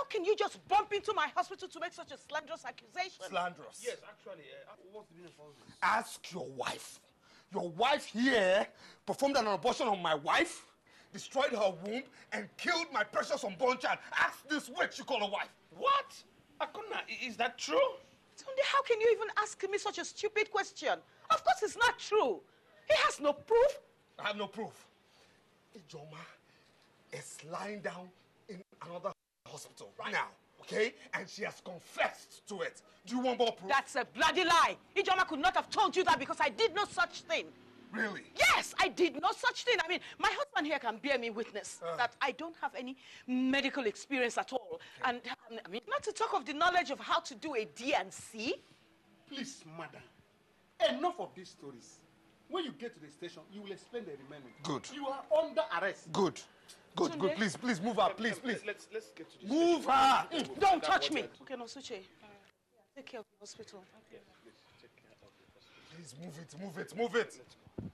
can you just bump into my hospital to make such a slanderous accusation? Slanderous? Yes, actually. What's the meaning of all this? Ask your wife. Your wife here performed an abortion on my wife, destroyed her womb, and killed my precious unborn child. Ask this witch you call a wife. What? Akuna, is that true? Tunde, how can you even ask me such a stupid question? Of course it's not true. He has no proof. I have no proof. Ijoma is lying down in another hospital right now, okay? And she has confessed to it. Do you want more proof? That's a bloody lie. Ijoma could not have told you that because I did no such thing. Really? Yes, I did no such thing. I mean, my husband here can bear me witness that I don't have any medical experience at all. Okay. And, I mean, not to talk of the knowledge of how to do a D&C. Please, madam, enough of these stories. When you get to the station, you will explain the remaining. Good. You are under arrest. Good. Good, Tunde? good. Please move her. Please. Let's get to this. Move her. Don't touch me. Okay, Nosuche. Take care of the hospital. Okay. Take care of the hospital. Please move it. Let's go.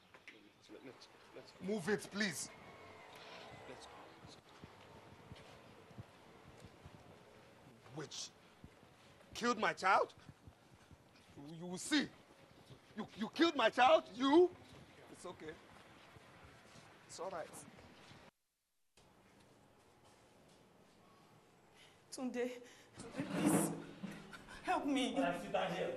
Move it, please. Let's go. Witch killed my child? You will see. You killed my child? You? It's okay. It's all right. Tunde, please, help me. I sit down here.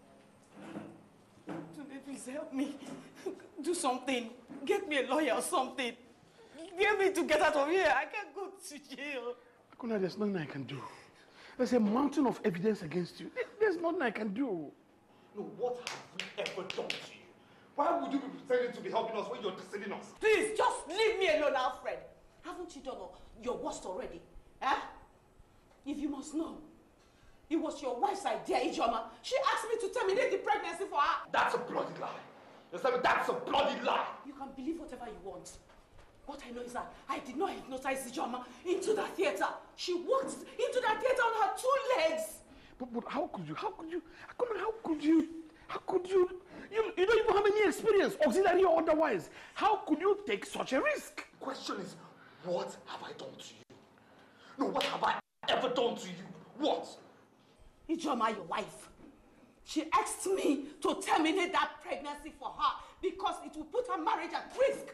Tunde, please help me. Do something. Get me a lawyer or something. Get me to get out of here. I can't go to jail. Akuna, there's nothing I can do. There's a mountain of evidence against you. There's nothing I can do. No, what have we ever done to you? Why would you be pretending to be helping us when you're deceiving us? Please, just leave me alone, Alfred. Haven't you done your worst already? Eh? If you must know, it was your wife's idea, Ijoma. She asked me to terminate the pregnancy for her. That's a bloody lie. That's a bloody lie. You can believe whatever you want. What I know is that I did not hypnotize Ijoma into that theater. She walked into that theater on her 2 legs. But how could you? Akuna, how could you? You don't even have any experience, auxiliary or otherwise. How could you take such a risk? The question is, what have I done to you? No, what have I ever done to you? What? Ijoma, your wife. She asked me to terminate that pregnancy for her because it will put her marriage at risk.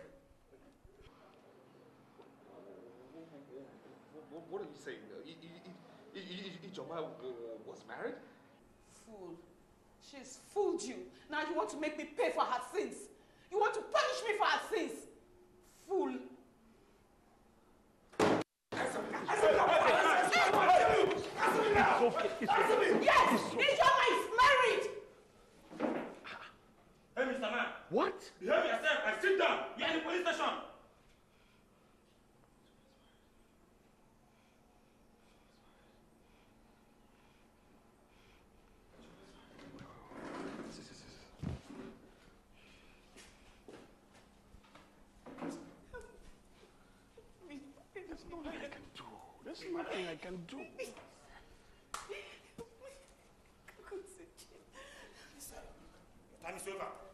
What are you saying? Ijoma was married? Fool. She's fooled you. Now you want to make me pay for her sins. You want to punish me for her sins. Fool. Yes! Ijoma is married! Hey, Mr. Man. What? Behave yourself and sit down. You're in the police station. There's nothing I can do. Time is over.